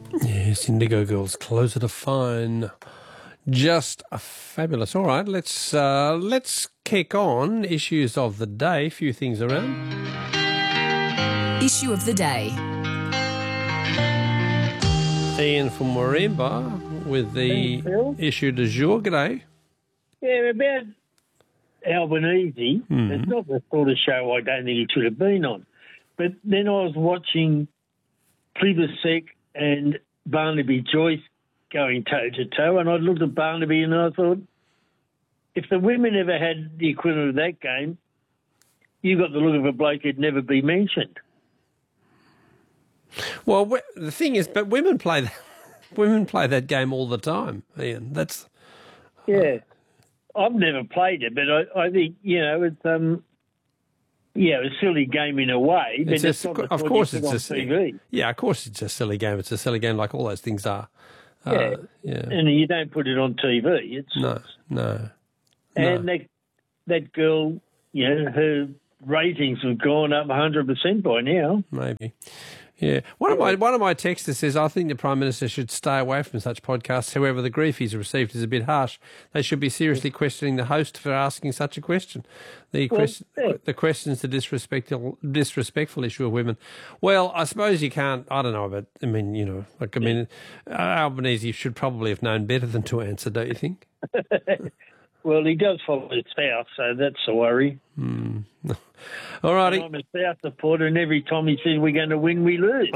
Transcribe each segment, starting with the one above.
Yes, Indigo Girls, Closer to Fine. Just fabulous. All right, let's kick on. Issues of the day, a few things around. Issue of the day. Ian from Warimba with the issue du jour. G'day. Yeah, about Albanese. It's not the sort of show I don't think it should have been on. But then I was watching Plibersek and Barnaby Joyce going toe-to-toe, and I looked at Barnaby and I thought, if the women ever had the equivalent of that game, you got the look of a bloke who'd never be mentioned. Well, the thing is, but women play that game all the time, Ian. Yeah. I've never played it, but I think, it's a silly game in a way, but it's not of course it's on TV. Yeah, of course it's a silly game. It's a silly game like all those things are. Yeah. And you don't put it on TV. No. And that girl, her ratings have gone up 100% by now. Maybe. Yeah. One of my texters says, I think the Prime Minister should stay away from such podcasts. However, the grief he's received is a bit harsh. They should be seriously questioning the host for asking such a question. The question's the disrespectful issue of women. Well, I suppose you can't, I don't know, but Albanese should probably have known better than to answer, don't you think? Well, he does follow his South, so that's a worry. All righty. I'm a South supporter, and every time he says we're going to win, we lose.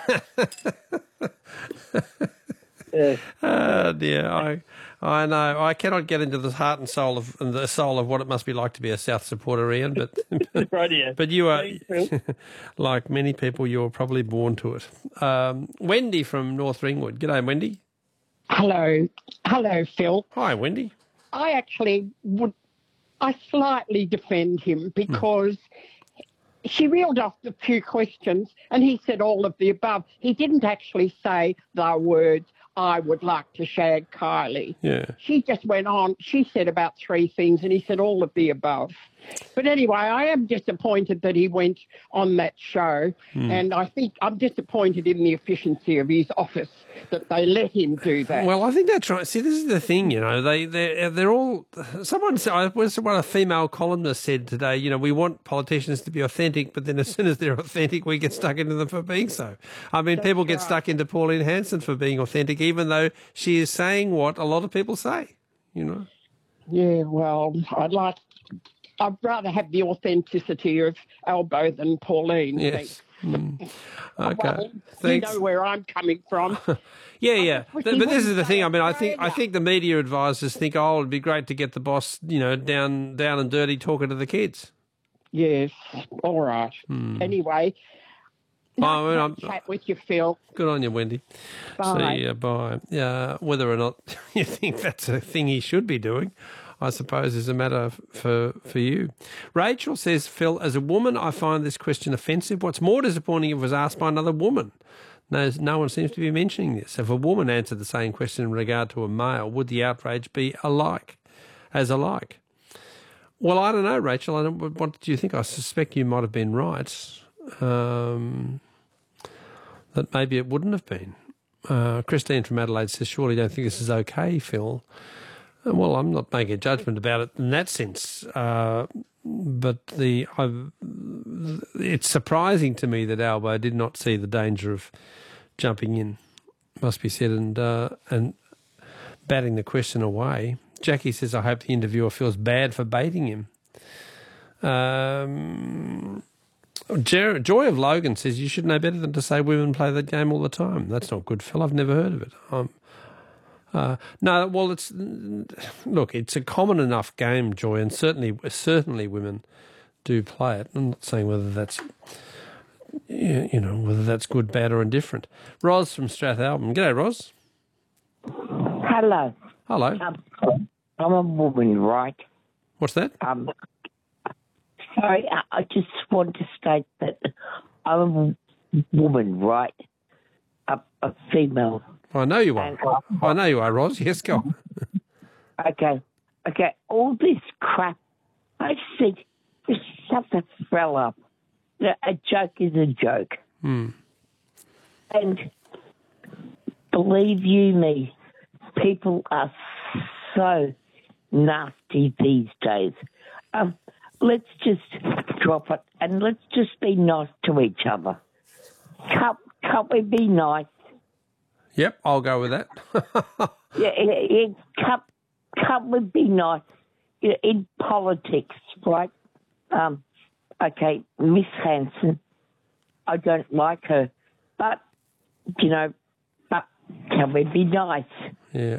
Oh dear, I know. I cannot get into the heart and soul of what it must be like to be a South supporter, Ian. But but you are, like many people, you're probably born to it. Wendy from North Ringwood. G'day, Wendy. Hello, Phil. Hi, Wendy. I actually I slightly defend him because she reeled off a few questions and he said all of the above. He didn't actually say the words, I would like to shag Kylie. Yeah. She just went on. She said about three things and he said all of the above. But anyway, I am disappointed that he went on that show and I think I'm disappointed in the efficiency of his office that they let him do that. Well, I think that's right. See, this is the thing, they're all. Someone said, what a female columnist said today. We want politicians to be authentic, but then as soon as they're authentic, we get stuck into them for being so. I mean, people get stuck into Pauline Hanson for being authentic, even though she is saying what a lot of people say. Yeah, well, I'd rather have the authenticity of Albo than Pauline. Yes. Okay. Well, Thanks. You know where I'm coming from. Yeah. But this is the thing. I mean, I think the media advisors think, it'd be great to get the boss, down and dirty talking to the kids. Yes. All right. Anyway. Nice to chat with you, Phil. Good on you, Wendy. Bye. See you. Bye. Whether or not you think that's a thing he should be doing, I suppose, is a matter for you. Rachel says, Phil, as a woman, I find this question offensive. What's more disappointing if it was asked by another woman? No one seems to be mentioning this. If a woman answered the same question in regard to a male, would the outrage be alike? Well, I don't know, Rachel. What do you think? I suspect you might have been right. That maybe it wouldn't have been. Christine from Adelaide says, surely you don't think this is okay, Phil? Well, I'm not making a judgment about it in that sense, but it's surprising to me that Albo did not see the danger of jumping in, must be said, and batting the question away. Jackie says, I hope the interviewer feels bad for baiting him. Joy of Logan says, you should know better than to say women play that game all the time. That's not good, Phil. I've never heard of it. No, well, it's a common enough game, Joy, and certainly women do play it. I'm not saying whether that's good, bad, or indifferent. Ros from Strathalbyn. G'day, Ros. Hello. Hello. I'm a woman, right? What's that? Sorry, I just want to state that I'm a woman, right? A female. I know you are. I know you are, Ros. Yes, go on. Okay. All this crap, I said, just shut the hell up. A joke is a joke. Hmm. And believe you me, people are so nasty these days. Let's just drop it and let's just be nice to each other. Can't we be nice? Yep, I'll go with that. Can't we be nice in politics, right? Okay, Miss Hanson, I don't like her, but can we be nice? Yeah.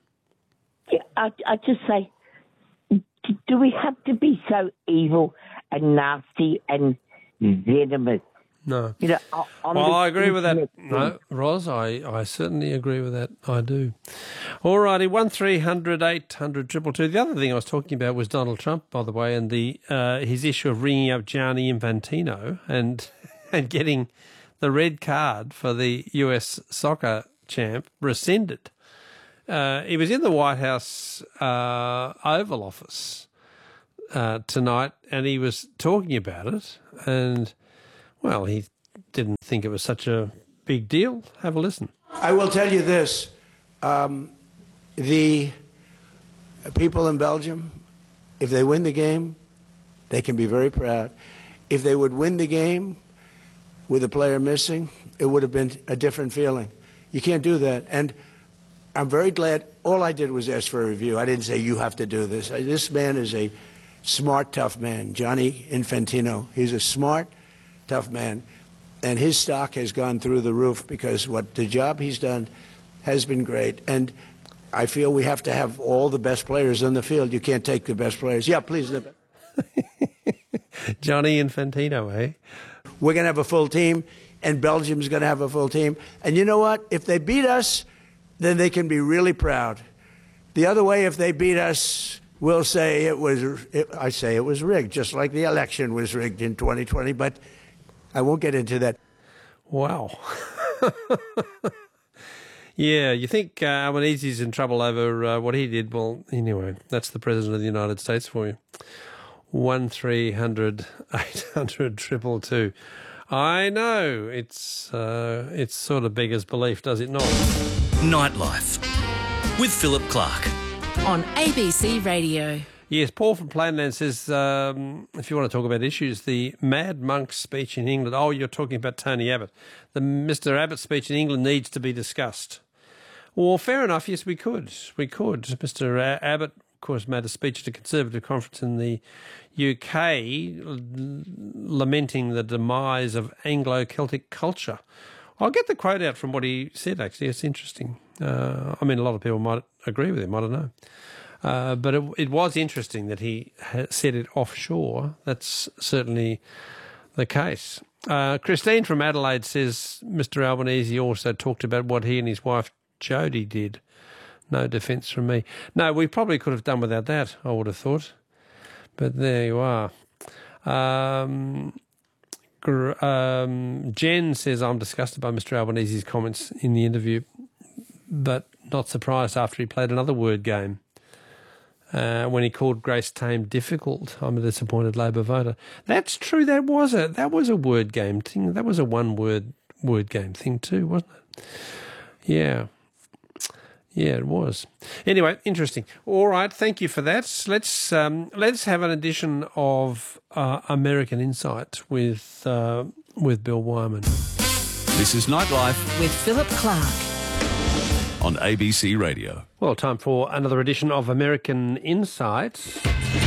I just say, do we have to be so evil and nasty and venomous? No. Well, I agree with that. No, Ros, I certainly agree with that. I do. All righty, 1300 800 222. The other thing I was talking about was Donald Trump, by the way, and his issue of ringing up Gianni Infantino and getting the red card for the US soccer champ rescinded. He was in the White House Oval Office tonight, and he was talking about it, and well, he didn't think it was such a big deal. Have a listen. I will tell you this. The people in Belgium, if they win the game, they can be very proud. If they would win the game with a player missing, it would have been a different feeling. You can't do that. And I'm very glad. All I did was ask for a review. I didn't say you have to do this. This man is a smart, tough man, Gianni Infantino. He's a smart, tough man, and his stock has gone through the roof because the job he's done has been great. And I feel we have to have all the best players on the field. You can't take the best players. Yeah, please. Gianni Infantino, eh? We're going to have a full team, and Belgium's going to have a full team. And you know what? If they beat us, then they can be really proud. The other way, if they beat us, we'll say it was rigged, just like the election was rigged in 2020, but I won't get into that. Wow. Yeah, you think Albanese's in trouble over what he did. Well, anyway, that's the President of the United States for you. 1300 800 222. I know, it's sort of beggars belief, does it not? Nightlife with Philip Clark. On ABC Radio. Yes, Paul from Plainland says, if you want to talk about issues, the Mad Monk speech in England. Oh, you're talking about Tony Abbott. The Mr. Abbott speech in England needs to be discussed. Well, fair enough. Yes, we could. Mr. Abbott, of course, made a speech at a Conservative conference in the UK lamenting the demise of Anglo-Celtic culture. I'll get the quote out from what he said, actually. It's interesting. I mean, a lot of people might agree with him. I don't know. But it was interesting that he said it offshore. That's certainly the case. Christine from Adelaide says Mr. Albanese also talked about what he and his wife Jodie did. No defence from me. No, we probably could have done without that, I would have thought. But there you are. Jen says, I'm disgusted by Mr. Albanese's comments in the interview, but not surprised after he played another word game. When he called Grace Tame difficult, I'm a disappointed Labor voter. That's true. That was a word game thing. That was a one word game thing too, wasn't it? Yeah. Yeah, it was. Anyway, interesting. All right, thank you for that. Let's have an edition of American Insight with Bill Wyman. This is Nightlife with Philip Clark on ABC Radio. Well, time for another edition of American Insight.